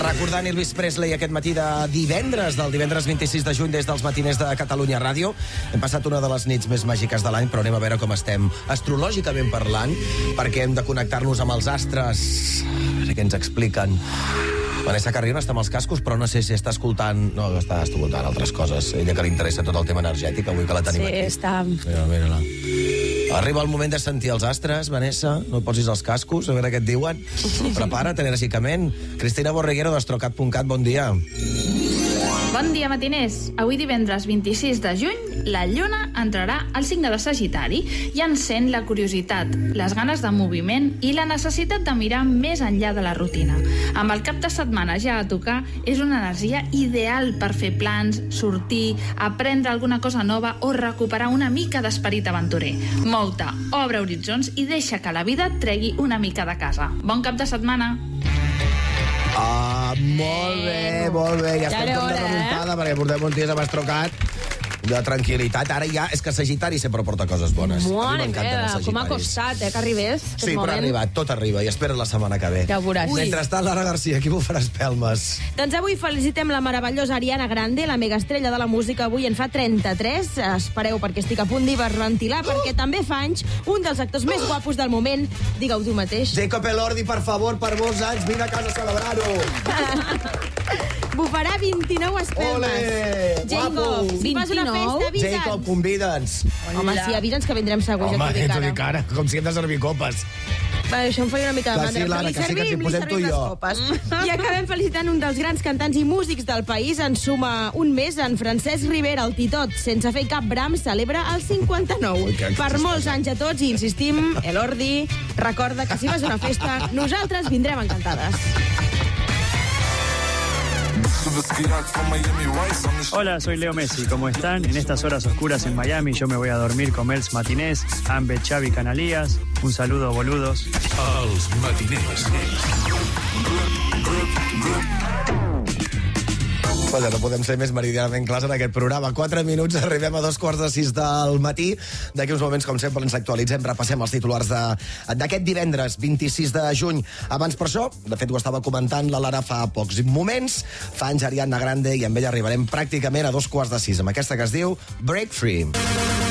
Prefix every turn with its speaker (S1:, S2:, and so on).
S1: Recordant Elvis Presley aquest matí de divendres, del divendres 26 de juny, des dels matiners de Catalunya Ràdio. Hem passat una de les nits més màgiques de l'any, però anem a veure com estem astrològicament parlant, perquè hem de connectar-nos amb els astres. A veure què ens expliquen. Vanessa Carrion està amb els cascos, però no sé si està escoltant... No, està escoltant altres coses. Ella que li interessa tot el tema energètic, avui que la tenim aquí.
S2: Sí, està...
S1: Mira-la. Arriba el moment de sentir els astres, Vanessa. No posis els cascos, a veure què et diuen. Prepara't enèrgicament. Cristina Borreguero, d'Astrocat.cat, bon dia.
S3: Bon dia, matiners. Avui divendres 26 de juny, la lluna entrarà al signe de Sagitari i encén la curiositat, les ganes de moviment i la necessitat de mirar més enllà de la rutina. Amb el cap de setmana ja a tocar, és una energia ideal per fer plans, sortir, aprendre alguna cosa nova o recuperar una mica d'esperit aventurer. Mou-te, obre horitzons i deixa que la vida et tregui una mica de casa. Bon cap de setmana!
S1: Molt bé, molt bé. Ja estem tot de remuntada, perquè portem uns dies amb Astrocat de tranquil·litat. Ara ja és que Sagitari sempre porta coses bones.
S2: Mare meva, com ha costat, que arribés aquest
S1: Sí, però ha arribat, tot arriba, i espera la setmana que ve.
S2: Ja ho veuràs.
S1: Mentrestant, Lara Garcia, qui bufarà espelmes?
S2: Doncs avui felicitem la meravellosa Ariana Grande, la megaestrella de la música. Avui en fa 33. Espereu, perquè estic a punt d'hiperventilar, perquè també fa anys un dels actors més guapos del moment. Digue-ho tu mateix.
S1: Jacob Elordi, per favor, per molts anys, vine a casa a celebrar-ho.
S2: Bufarà 29 espelmes.
S1: Ole!
S2: Jacob, si fas una festa, avisa'ns.
S1: Jacob, convida'ns.
S2: Home, sí, avisa'ns que vindrem segur.
S1: Home,
S2: ja t'ho
S1: t'ho
S2: dic
S1: dic ara, com si hem de servir copes.
S2: Va, això em feia una mica de
S1: Que sí,
S2: mandra,
S1: Lara,
S2: però
S1: que sí, que ens hi posem tu i
S2: les
S1: jo.
S2: copes. I acabem felicitant un dels grans cantants i músics del país. En suma un mes, en Francesc Rivera, el titot, sense fer cap bram, celebra el 59.
S1: Ui, que
S2: Per molts anys a tots, i insistim, Elordi, recorda que si vas a una festa, nosaltres vindrem encantades.
S4: Hola, soy Leo Messi. ¿Cómo están? En estas horas oscuras en Miami yo me voy a dormir con Mels Matinés, Ambe, Xavi, Canalías. Un saludo, boludos.
S5: Els matiners.
S1: Vaja, no podem ser més meridianament clars en aquest programa. 4 minuts, arribem a 2:45 del matí. D'aquí uns moments, com sempre, ens actualitzem, repassem els titulars d'aquest divendres 26 de juny. Abans per això, de fet ho estava comentant la Lara fa pocs moments, fa anys Ariana Grande, i amb ella arribarem pràcticament a 2:15, amb aquesta que es diu Break Free.